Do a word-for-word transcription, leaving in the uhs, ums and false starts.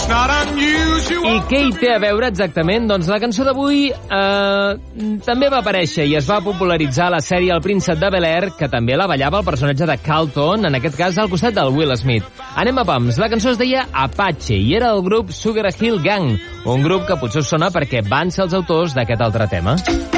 I què hi té a veure exactament? Doncs la cançó d'avui eh, també va aparèixer i es va popularitzar a la sèrie El príncep de Bel-Air, que també la ballava el personatge de Carlton, en aquest cas al costat del Will Smith. Anem a pams. La cançó es deia Apache i era el grup Sugar Hill Gang, un grup que potser us sona perquè van ser els autors d'aquest altre tema.